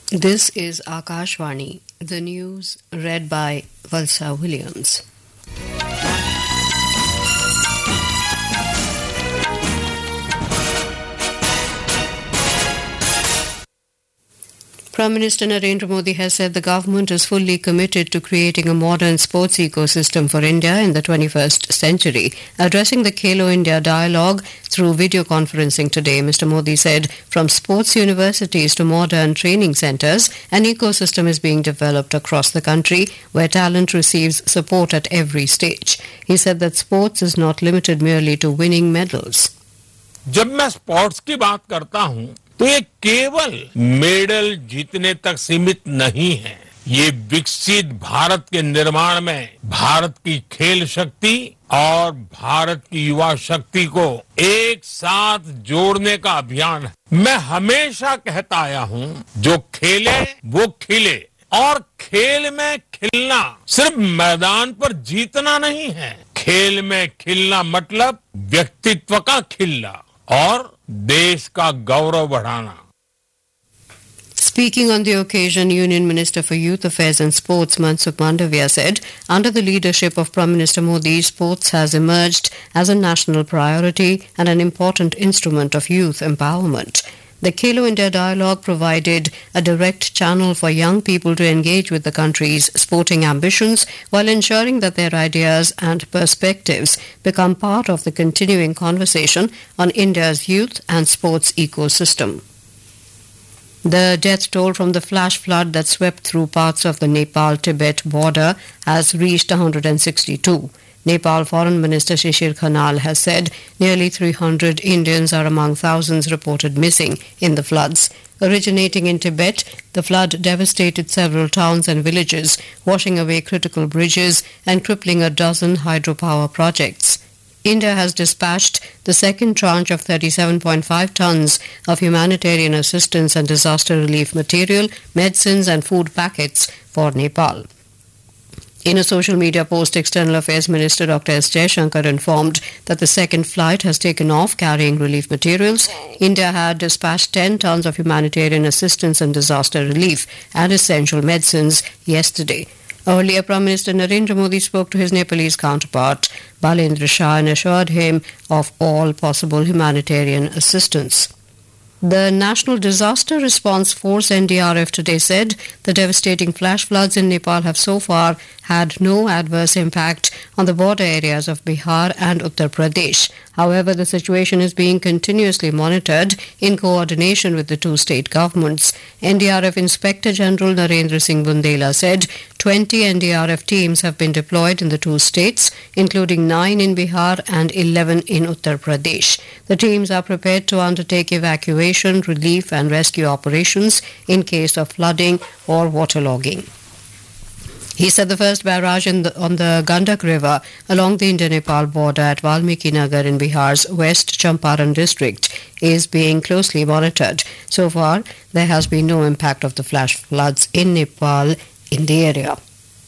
This is Akashvani, the news read by Valsa Williams. Prime Minister Narendra Modi has said the government is fully committed to creating a modern sports ecosystem for India in the 21st century. Addressing the Khelo India dialogue through video conferencing today, Mr. Modi said from sports universities to modern training centres, an ecosystem is being developed across the country where talent receives support at every stage. He said that sports is not limited merely to winning medals. जब मैं sports की बात करता हूं तो ये केवल medal जीतने तक सीमित नहीं है। ये विकसित भारत के निर्माण में भारत की खेल शक्ति और भारत की युवा शक्ति को एक साथ जोड़ने का अभियान है। मैं हमेशा कहता आया हूं, जो खेले वो खिले, और खेल में खिलना सिर्फ मैदान पर जीतना नहीं है। खेल में खिलना मतलब व्यक्तित्व का खिलना और देश का गौरव बढ़ाना। Speaking on the occasion, Union Minister for Youth Affairs and Sports Mansukh Mandavia said, under the leadership of Prime Minister Modi, sports has emerged as a national priority and an important instrument of youth empowerment. The Khelo India dialogue provided a direct channel for young people to engage with the country's sporting ambitions while ensuring that their ideas and perspectives become part of the continuing conversation on India's youth and sports ecosystem. The death toll from the flash flood that swept through parts of the Nepal-Tibet border has reached 162. Nepal Foreign Minister Shishir Khanal has said nearly 300 Indians are among thousands reported missing in the floods. Originating in Tibet, the flood devastated several towns and villages, washing away critical bridges and crippling a dozen hydropower projects. India has dispatched the second tranche of 37.5 tons of humanitarian assistance and disaster relief material, medicines and food packets for Nepal. In a social media post, External Affairs Minister Dr. S. Jaishankar informed that the second flight has taken off carrying relief materials. India had dispatched 10 tons of humanitarian assistance and disaster relief and essential medicines yesterday. Earlier, Prime Minister Narendra Modi spoke to his Nepalese counterpart, Balendra Shah, and assured him of all possible humanitarian assistance. The National Disaster Response Force NDRF today said the devastating flash floods in Nepal have so far had no adverse impact on the border areas of Bihar and Uttar Pradesh. However, the situation is being continuously monitored in coordination with the two state governments. NDRF Inspector General Narendra Singh Bundela said 20 NDRF teams have been deployed in the two states, including 9 in Bihar and 11 in Uttar Pradesh. The teams are prepared to undertake evacuation, relief and rescue operations in case of flooding or waterlogging. He said the first barrage on the Gandak River along the India-Nepal border at Valmiki Nagar in Bihar's West Champaran district is being closely monitored. So far, there has been no impact of the flash floods in Nepal in the area.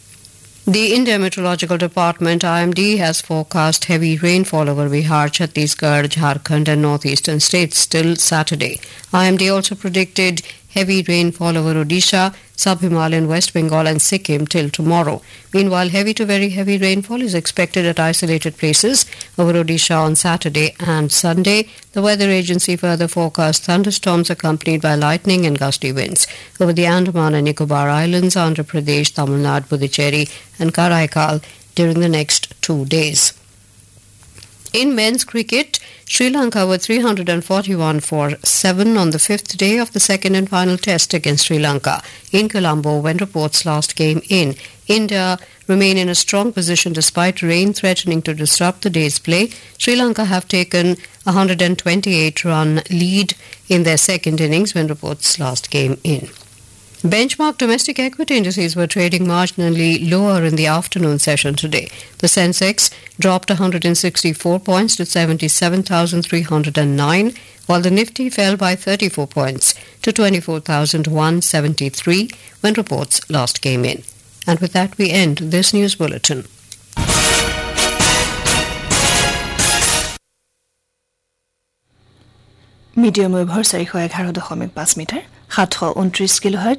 The India Meteorological Department IMD has forecast heavy rainfall over Bihar, Chhattisgarh, Jharkhand and northeastern states till Saturday. IMD also predicted heavy rainfall over Odisha, Sub-Himalayan West Bengal and Sikkim till tomorrow. Meanwhile, heavy to very heavy rainfall is expected at isolated places over Odisha on Saturday and Sunday. The weather agency further forecast thunderstorms accompanied by lightning and gusty winds over the Andaman and Nicobar Islands, Andhra Pradesh, Tamil Nadu, Puducherry and Karaikal during the next 2 days. In men's cricket, Sri Lanka were 341 for 7 on the 5th day of the second and final test against Sri Lanka in Colombo when reports last came in. India remain in a strong position despite rain threatening to disrupt the day's play. Sri Lanka have taken a 128-run lead in their second innings when reports last came in. Benchmark domestic equity indices were trading marginally lower in the afternoon session today. The Sensex dropped 164 points to 77,309, while the Nifty fell by 34 points to 24,173 when reports last came in. And with that, we end this news bulletin. Medium wave 411.5 metre 729 কিলোহাৰ্টজ